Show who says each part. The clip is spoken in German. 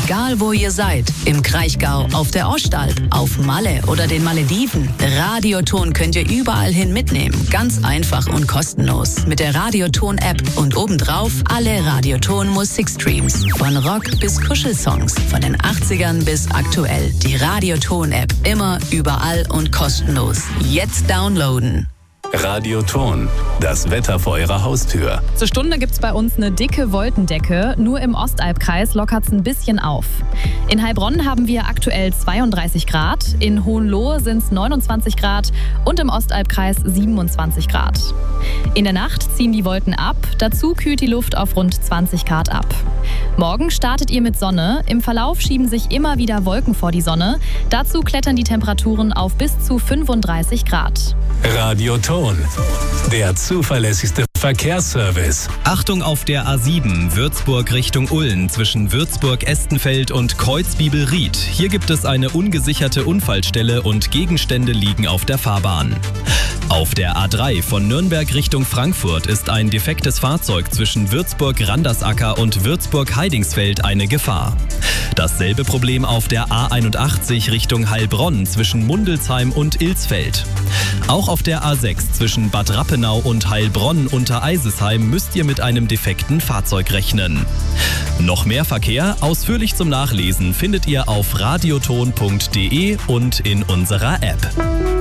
Speaker 1: Egal wo ihr seid, im Kraichgau, auf der Ostalb, auf Malle oder den Malediven, Radioton könnt ihr überall hin mitnehmen. Ganz einfach und kostenlos. Mit der Radioton-App und obendrauf alle Radioton-Musikstreams. Von Rock bis Kuschelsongs, von den 80ern bis aktuell. Die Radioton-App. Immer, überall und kostenlos. Jetzt downloaden.
Speaker 2: Radioton, das Wetter vor Ihrer Haustür.
Speaker 3: Zur Stunde gibt's bei uns eine dicke Wolkendecke. Nur im Ostalbkreis lockert's ein bisschen auf. In Heilbronn haben wir aktuell 32 Grad, in Hohenlohe sind's 29 Grad und im Ostalbkreis 27 Grad. In der Nacht ziehen die Wolken ab, dazu kühlt die Luft auf rund 20 Grad ab. Morgen startet ihr mit Sonne, im Verlauf schieben sich immer wieder Wolken vor die Sonne. Dazu klettern die Temperaturen auf bis zu 35 Grad.
Speaker 2: Radioton, der zuverlässigste Verkehrsservice.
Speaker 4: Achtung auf der A7 Würzburg Richtung Ulm zwischen Würzburg-Estenfeld und Kreuzbibelried. Hier gibt es eine ungesicherte Unfallstelle und Gegenstände liegen auf der Fahrbahn. Auf der A3 von Nürnberg Richtung Frankfurt ist ein defektes Fahrzeug zwischen Würzburg-Randersacker und Würzburg-Heidingsfeld eine Gefahr. Dasselbe Problem auf der A81 Richtung Heilbronn zwischen Mundelsheim und Ilsfeld. Auch auf der A6 zwischen Bad Rappenau und Heilbronn unter Eisesheim müsst ihr mit einem defekten Fahrzeug rechnen. Noch mehr Verkehr ausführlich zum Nachlesen findet ihr auf radioton.de und in unserer App.